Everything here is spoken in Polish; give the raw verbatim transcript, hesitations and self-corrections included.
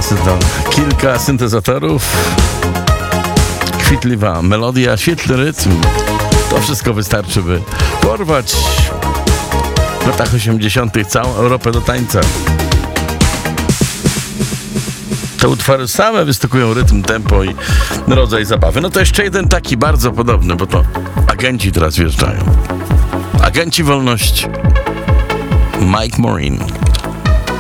kaseta, kilka syntezatorów, chwytliwa melodia, świetny rytm. To wszystko wystarczy, by porwać w latach osiemdziesiątych całą Europę do tańca. Te utwory same wystykują rytm, tempo i rodzaj zabawy. No to jeszcze jeden taki bardzo podobny, bo to agenci teraz wjeżdżają. Agenci wolności. Mike Morin.